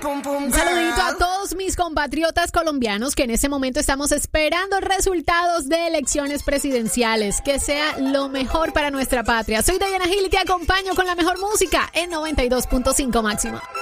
Un saludito a todos mis compatriotas colombianos que en este momento estamos esperando resultados de elecciones presidenciales. Que sea lo mejor para nuestra patria. Soy Diana Gil y te acompaño con la mejor música en 92.5 máxima.